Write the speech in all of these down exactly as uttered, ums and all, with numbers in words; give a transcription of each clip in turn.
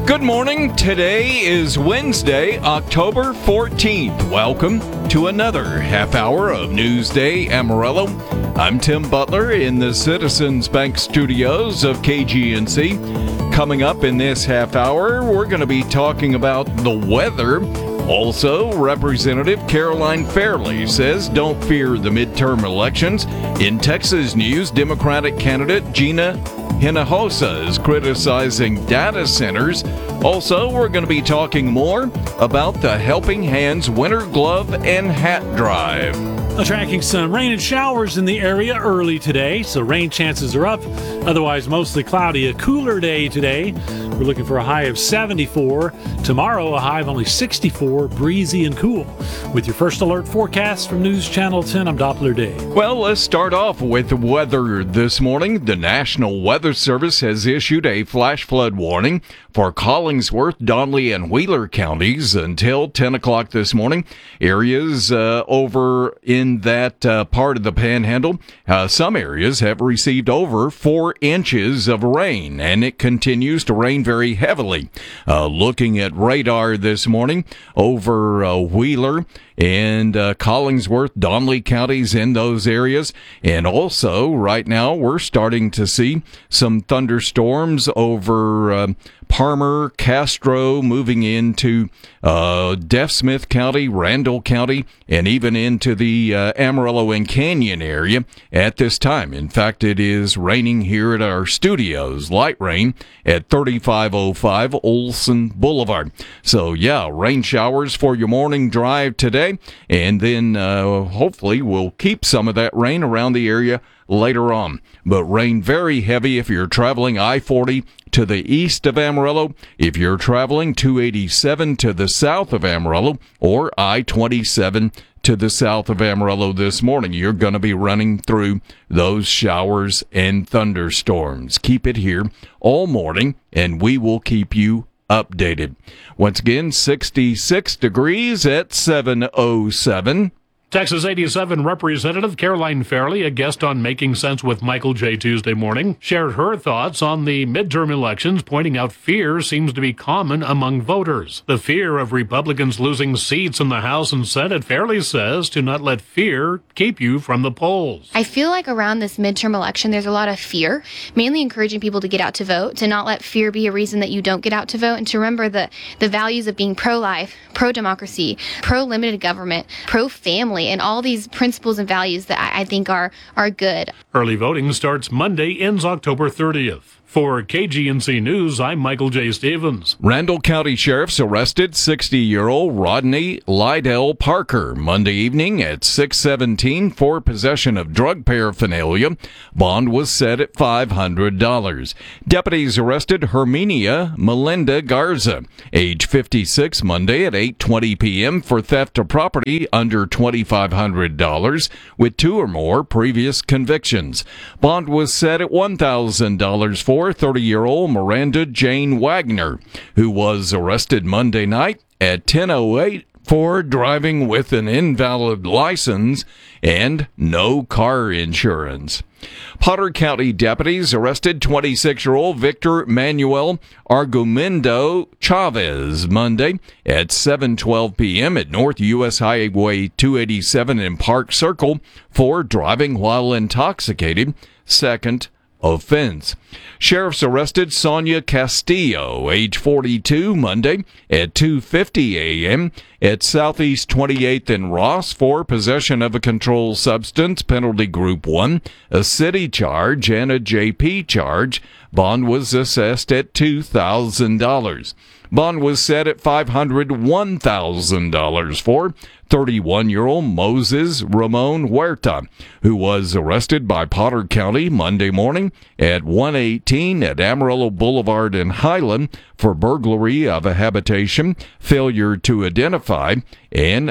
Good morning. Today is Wednesday, October fourteenth. Welcome to another half hour of Newsday Amarillo. I'm Tim Butler in the Citizens Bank studios of K G N C. Coming up in this half hour, we're going to be talking about the weather. Also, Representative Caroline Fairley says don't fear the midterm elections. In Texas news, Democratic candidate Gina Hinojosa is criticizing data centers. Also, we're going to be talking more about the Helping Hands Winter Glove and Hat Drive. Tracking some rain and showers in the area early today, so rain chances are up. Otherwise, mostly cloudy. A cooler day today. We're looking for a high of seventy-four. Tomorrow, a high of only sixty-four, breezy and cool. With your first alert forecast from News Channel ten, I'm Doppler Dave. Well, let's start off with the weather this morning. The National Weather Service has issued a flash flood warning for Collingsworth, Donley, and Wheeler counties until ten o'clock this morning. Areas uh, over in that uh, part of the Panhandle, uh, some areas have received over four inches of rain, and it continues to rain very heavily. Uh, looking at radar this morning over uh, Wheeler and uh, Collingsworth, Donley counties in those areas. And also, right now, we're starting to see some thunderstorms over uh, Parmer, Castro, moving into uh, Deaf Smith County, Randall County, and even into the uh, Amarillo and Canyon area at this time. In fact, it is raining here at our studios, light rain at thirty-five oh five Olson Boulevard. So, yeah, rain showers for your morning drive today, and then uh, hopefully we'll keep some of that rain around the area later on. But rain very heavy if you're traveling I forty to the east of Amarillo, if you're traveling two eighty-seven to the south of Amarillo, or I twenty-seven to the south of Amarillo this morning. You're going to be running through those showers and thunderstorms. Keep it here all morning, and we will keep you updated. Once again, sixty-six degrees at seven oh seven. Texas eighty-seven Representative Caroline Fairley, a guest on Making Sense with Michael J. Tuesday morning, shared her thoughts on the midterm elections, pointing out fear seems to be common among voters. The fear of Republicans losing seats in the House and Senate, Fairley says, to not let fear keep you from the polls. I feel like around this midterm election, there's a lot of fear, mainly encouraging people to get out to vote, to not let fear be a reason that you don't get out to vote, and to remember the, the values of being pro-life, pro-democracy, pro-limited government, pro-family, and all these principles and values that I, I think are, are good. Early voting starts Monday, ends October thirtieth. For K G N C News, I'm Michael J. Stevens. Randall County Sheriff's arrested sixty-year-old Rodney Lydell Parker Monday evening at six seventeen for possession of drug paraphernalia. Bond was set at five hundred dollars. Deputies arrested Herminia Melinda Garza, age fifty-six, Monday at eight twenty p.m. for theft of property under twenty-five hundred dollars with two or more previous convictions. Bond was set at one thousand dollars for thirty-year-old Miranda Jane Wagner, who was arrested Monday night at ten oh eight for driving with an invalid license and no car insurance. Potter County deputies arrested twenty-six-year-old Victor Manuel Argumendo Chavez Monday at seven twelve p.m. at North U S Highway two eighty-seven in Park Circle for driving while intoxicated, second offense. Sheriffs arrested Sonia Castillo, age forty-two, Monday at two fifty a.m. at Southeast twenty-eighth and Ross for possession of a controlled substance, penalty group one, a city charge, and a J P charge. Bond was assessed at two thousand dollars. Bond was set at five hundred one thousand dollars for thirty-one-year-old Moses Ramon Huerta, who was arrested by Potter County Monday morning at one eighteen at Amarillo Boulevard in Highland for burglary of a habitation, failure to identify, and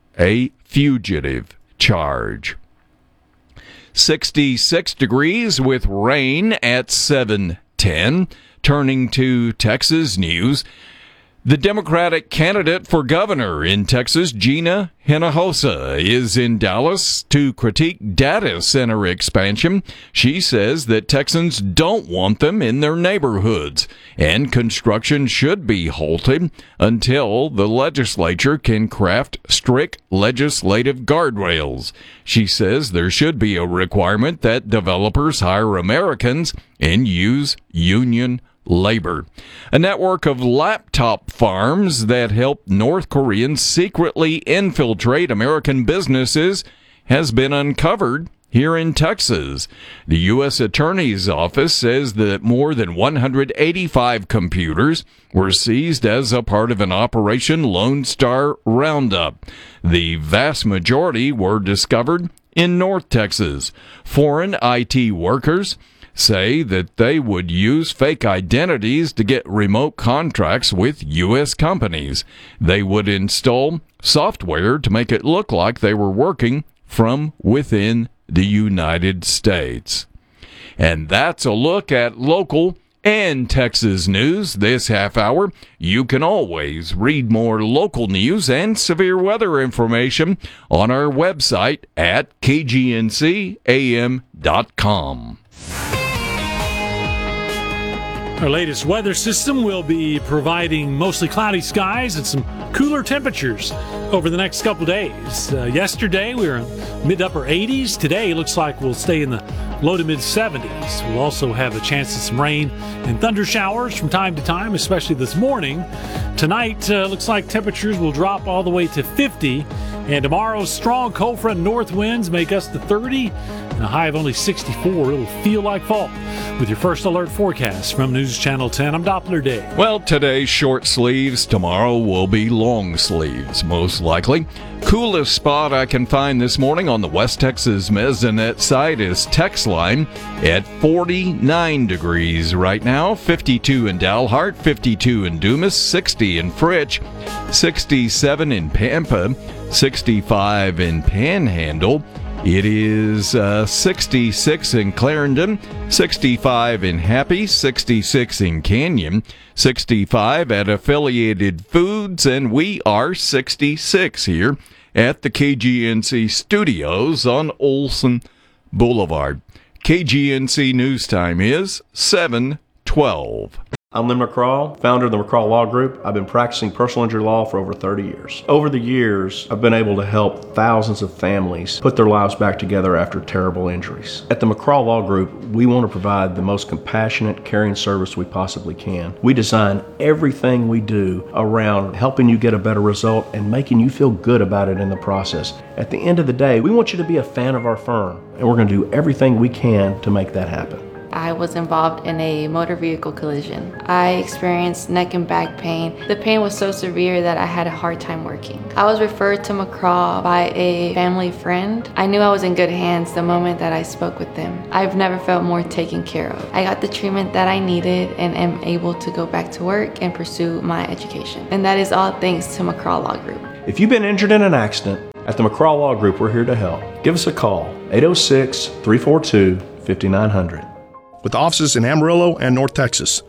a fugitive charge. sixty-six degrees with rain at seven ten. Turning to Texas news, The Democratic candidate for governor in Texas, Gina Hinojosa, is in Dallas to critique data center expansion. She says that Texans don't want them in their neighborhoods, and construction should be halted until the legislature can craft strict legislative guardrails. She says there should be a requirement that developers hire Americans and use union labor. A network of laptop farms that help North Koreans secretly infiltrate American businesses has been uncovered here in Texas. The U S Attorney's Office says that more than one hundred eighty-five computers were seized as a part of an Operation Lone Star Roundup. The vast majority were discovered in North Texas. Foreign I T workers say that they would use fake identities to get remote contracts with U S companies. They would install software to make it look like they were working from within the United States. And that's a look at local and Texas news this half hour. You can always read more local news and severe weather information on our website at K G N C A M dot com. Our latest weather system will be providing mostly cloudy skies and some cooler temperatures over the next couple days. Uh, yesterday we were in mid-upper eighties. Today looks like we'll stay in the low to mid-seventies. We'll also have a chance of some rain and thunder showers from time to time, especially this morning. Tonight uh, looks like temperatures will drop all the way to fifty. And tomorrow's strong cold front north winds make us to thirty and a high of only sixty-four. It'll feel like fall. With your first alert forecast from News Channel ten, I'm Doppler Dave. Well, today short sleeves. Tomorrow will be long sleeves, most likely. Coolest spot I can find this morning on the West Texas Mesonet side is Texline at forty-nine degrees right now. fifty-two in Dalhart, fifty-two in Dumas, sixty in Fritch, sixty-seven in Pampa, sixty-five in Panhandle. It is uh, sixty-six in Clarendon, sixty-five in Happy, sixty-six in Canyon, sixty-five at Affiliated Foods, and we are sixty-six here at the K G N C studios on Olson Boulevard. K G N C News Time is seven twelve. I'm Lynn McCraw, founder of the McCraw Law Group. I've been practicing personal injury law for over thirty years. Over the years, I've been able to help thousands of families put their lives back together after terrible injuries. At the McCraw Law Group, we want to provide the most compassionate, caring service we possibly can. We design everything we do around helping you get a better result and making you feel good about it in the process. At the end of the day, we want you to be a fan of our firm, and we're going to do everything we can to make that happen. I was involved in a motor vehicle collision. I experienced neck and back pain. The pain was so severe that I had a hard time working. I was referred to McCraw by a family friend. I knew I was in good hands the moment that I spoke with them. I've never felt more taken care of. I got the treatment that I needed and am able to go back to work and pursue my education. And that is all thanks to McCraw Law Group. If you've been injured in an accident, at the McCraw Law Group, we're here to help. Give us a call, eight oh six, three four two, five nine zero zero. With offices in Amarillo and North Texas.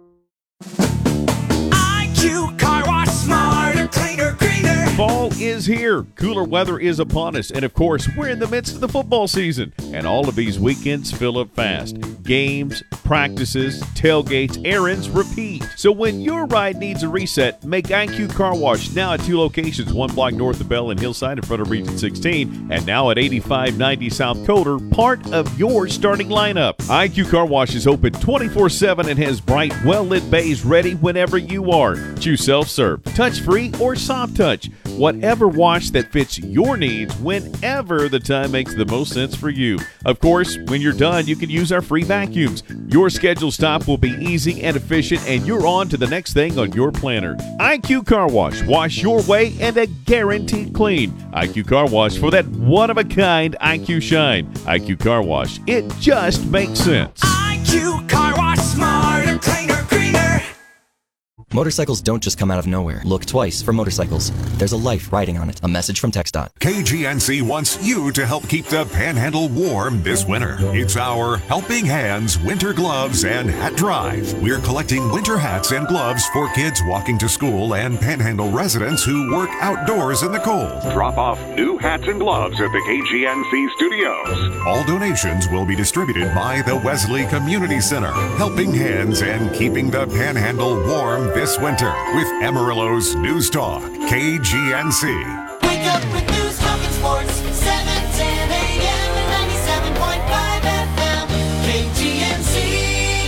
I Q Car Wash, smarter, cleaner, greener. Fall is here. Cooler weather is upon us. And of course, we're in the midst of the football season. And all of these weekends fill up fast. Games, practices, tailgates, errands, repeat. So when your ride needs a reset, make I Q Car Wash now at two locations, one block north of Bell and Hillside in front of Region sixteen, and now at eighty-five ninety South Coder, part of your starting lineup. I Q Car Wash is open twenty-four seven and has bright, well-lit bays ready whenever you are. Choose self-serve, touch-free, or soft touch. Whatever wash that fits your needs whenever the time makes the most sense for you. Of course, when you're done, you can use our free vacuums. Your scheduled stop will be easy and efficient, and you're on to the next thing on your planner. I Q Car Wash. Wash your way and a guaranteed clean. I Q Car Wash for that one-of-a-kind I Q shine. I Q Car Wash. It just makes sense. I Q Car Wash, smarter, cleaner, greener. Motorcycles don't just come out of nowhere. Look twice for motorcycles. There's a life riding on it. A message from TxDOT. K G N C wants you to help keep the Panhandle warm this winter. It's our Helping Hands Winter Gloves and Hat Drive. We're collecting winter hats and gloves for kids walking to school and Panhandle residents who work outdoors in the cold. Drop off new hats and gloves at the K G N C studios. All donations will be distributed by the Wesley Community Center, helping hands and keeping the Panhandle warm this winter with Amarillo's News Talk, K G N C. Wake up with news, talk, and sports, seven ten a.m. and ninety-seven point five F M, K G N C.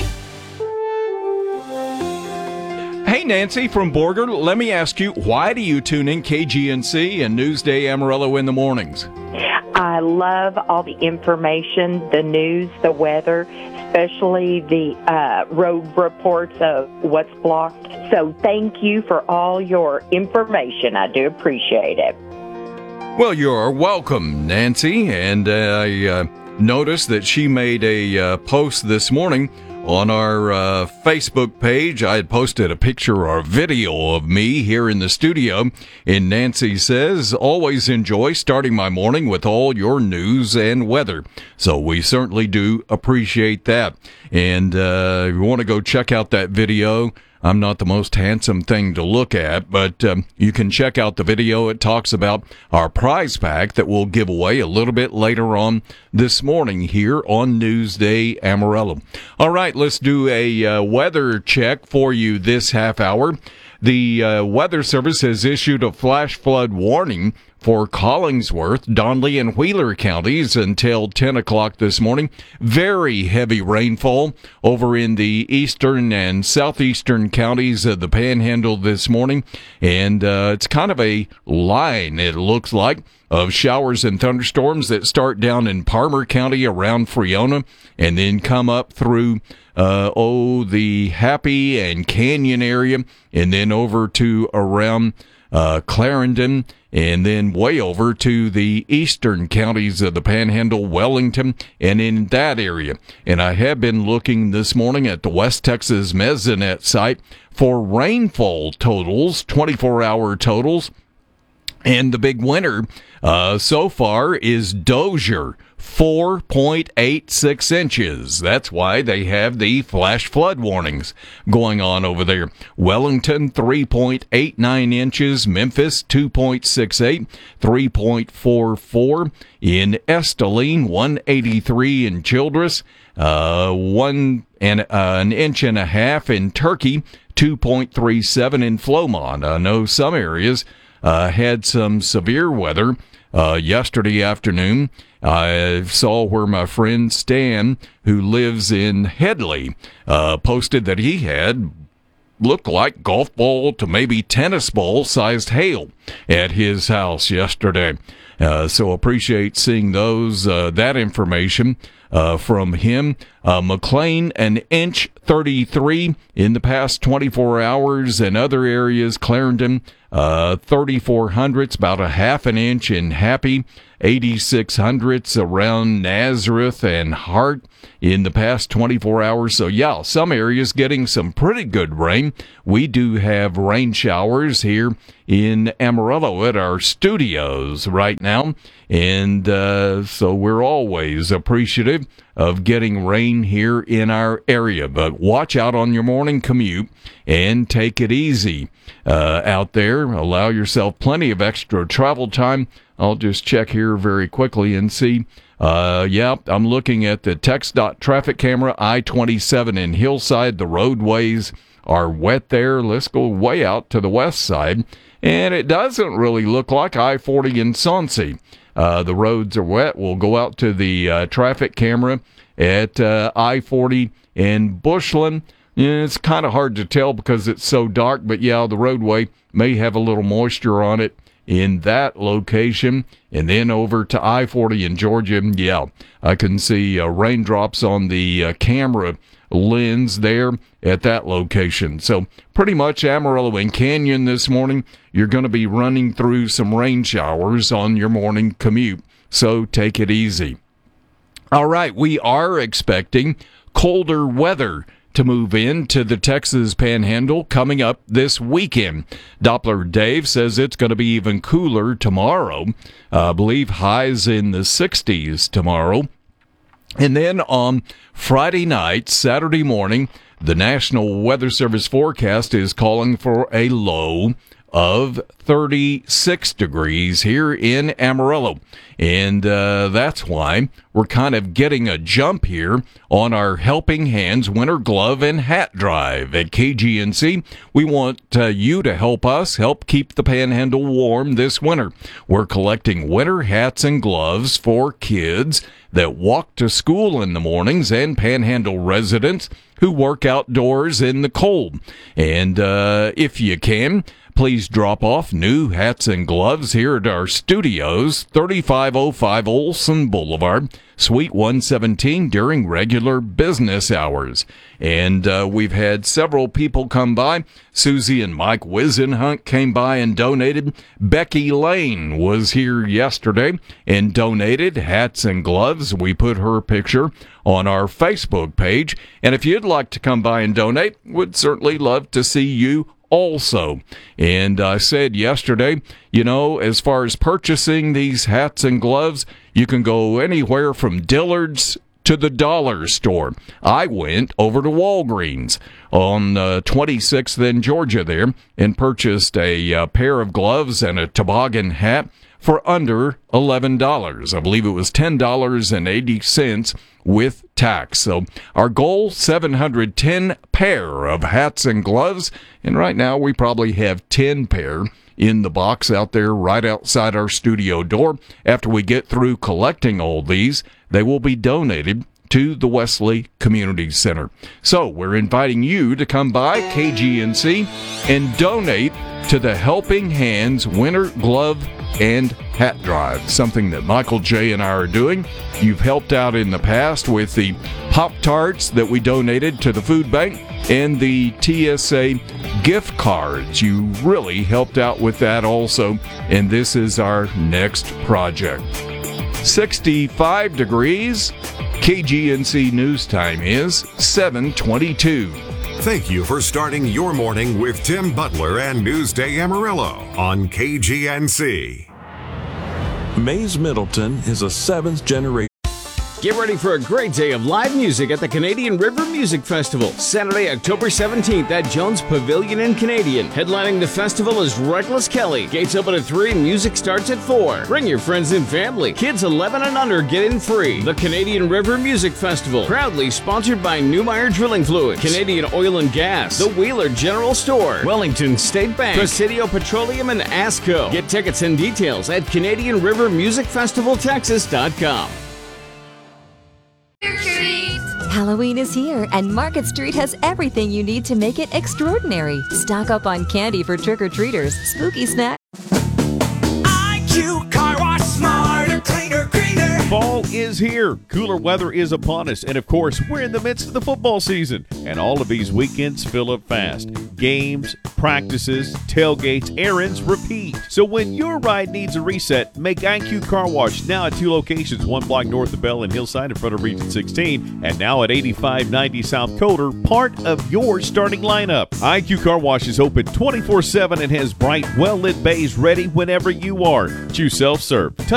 Hey, Nancy from Borger, let me ask you, why do you tune in K G N C and Newsday Amarillo in the mornings? I love all the information, the news, the weather, especially the uh, road reports of what's blocked. So thank you for all your information. I do appreciate it. Well, you're welcome, Nancy. And uh, I uh, noticed that she made a uh, post this morning on our uh, Facebook page. I had posted a picture or a video of me here in the studio, and Nancy says, always enjoy starting my morning with all your news and weather. So we certainly do appreciate that. And uh, if you want to go check out that video, I'm not the most handsome thing to look at, but um, you can check out the video. It talks about our prize pack that we'll give away a little bit later on this morning here on Newsday Amarillo. All right, let's do a uh, weather check for you this half hour. The uh, Weather Service has issued a flash flood warning for Collingsworth, Donley, and Wheeler counties until ten o'clock this morning. Very heavy rainfall over in the eastern and southeastern counties of the Panhandle this morning. And uh, it's kind of a line, it looks like, of showers and thunderstorms that start down in Palmer County around Friona and then come up through Uh, oh, the Happy and Canyon area, and then over to around uh, Clarendon, and then way over to the eastern counties of the Panhandle, Wellington, and in that area. And I have been looking this morning at the West Texas Mesonet site for rainfall totals, twenty-four hour totals, and the big winner uh, so far is Dozier, four point eight six inches. That's why they have the flash flood warnings going on over there. Wellington, three point eight nine inches. Memphis, two point six eight, three point four four. In Esteline, one eighty-three in Childress, uh, one and uh, an inch and a half in Turkey, two point three seven in Flomont. I know some areas uh, had some severe weather uh, yesterday afternoon. I saw where my friend Stan, who lives in Headley, uh, posted that he had looked like golf ball to maybe tennis ball sized hail at his house yesterday. Uh, so appreciate seeing those, uh, that information uh, from him. Uh, McLean, an inch thirty-three in the past twenty-four hours. In other areas, Clarendon, uh, thirty-four hundredths, about a half an inch in Happy. eighty-six hundredths around Nazareth and Hart in the past twenty-four hours. So, yeah, some areas getting some pretty good rain. We do have rain showers here in Amarillo at our studios right now. And uh, so we're always appreciative of getting rain here in our area. But watch out on your morning commute and take it easy uh, out there. Allow yourself plenty of extra travel time. I'll just check here very quickly and see. Uh, yeah, I'm looking at the TxDOT traffic camera, I twenty-seven in Hillside. The roadways are wet there. Let's go way out to the west side. And it doesn't really look like I forty in Soncy. Uh, the roads are wet. We'll go out to the uh, traffic camera at uh, I forty in Bushland. Yeah, it's kind of hard to tell because it's so dark, but yeah, the roadway may have a little moisture on it in that location. And then over to I forty in Georgia, yeah, I can see uh, raindrops on the uh, camera lens there at that location. So pretty much Amarillo and Canyon this morning, you're going to be running through some rain showers on your morning commute. So take it easy. All right, we are expecting colder weather to move into the Texas Panhandle coming up this weekend. Doppler Dave says it's going to be even cooler tomorrow. Uh, I believe highs in the sixties tomorrow. And then on Friday night, Saturday morning, the National Weather Service forecast is calling for a low of thirty-six degrees here in Amarillo. And uh, that's why we're kind of getting a jump here on our Helping Hands Winter Glove and Hat Drive at K G N C. We want uh, you to help us help keep the Panhandle warm this winter. We're collecting winter hats and gloves for kids that walk to school in the mornings and Panhandle residents who work outdoors in the cold. And uh, if you can, please drop off new hats and gloves here at our studios, thirty-five oh five Olson Boulevard, Suite one seventeen, during regular business hours. And uh, we've had several people come by. Susie and Mike Wisenhunt came by and donated. Becky Lane was here yesterday and donated hats and gloves. We put her picture on our Facebook page. And if you'd like to come by and donate, we'd certainly love to see you also. And I said yesterday, you know, as far as purchasing these hats and gloves, you can go anywhere from Dillard's to the dollar store. I went over to Walgreens on uh, twenty-sixth in Georgia there and purchased a uh, pair of gloves and a toboggan hat for under eleven dollars. I believe it was ten dollars and eighty cents with tax. So our goal, seven hundred ten pair of hats and gloves. And right now we probably have ten pair in the box out there right outside our studio door. After we get through collecting all these, they will be donated to the Wesley Community Center. So we're inviting you to come by K G N C and donate to the Helping Hands Winter Glove and Hat Drive, something that Michael J. and I are doing. You've helped out in the past with the Pop-Tarts that we donated to the food bank and the T S A gift cards. You really helped out with that also, and this is our next project. sixty-five degrees. K G N C News Time is seven twenty-two. Thank you for starting your morning with Tim Butler and Newsday Amarillo on K G N C. Mays Middleton is a seventh generation. Get ready for a great day of live music at the Canadian River Music Festival, Saturday, October seventeenth at Jones Pavilion in Canadian. Headlining the festival is Reckless Kelly. Gates open at three and music starts at four. Bring your friends and family. Kids eleven and under get in free. The Canadian River Music Festival, proudly sponsored by Newmeyer Drilling Fluids, Canadian Oil and Gas, the Wheeler General Store, Wellington State Bank, Presidio Petroleum, and ASCO. Get tickets and details at Canadian River Music Festival Texas dot com. Halloween is here, and Market Street has everything you need to make it extraordinary. Stock up on candy for trick-or-treaters, spooky snacks. I Q Car Wash, smarter, cleaner, greener. Fall is here. Cooler weather is upon us. And of course, we're in the midst of the football season. And all of these weekends fill up fast. Games, practices, tailgates, errands, repeat. So when your ride needs a reset, make I Q Car Wash now at two locations, one block north of Bell and Hillside in front of Region sixteen, and now at eighty-five ninety South Coder, part of your starting lineup. I Q Car Wash is open twenty-four seven and has bright, well-lit bays ready whenever you are. Choose self-serve.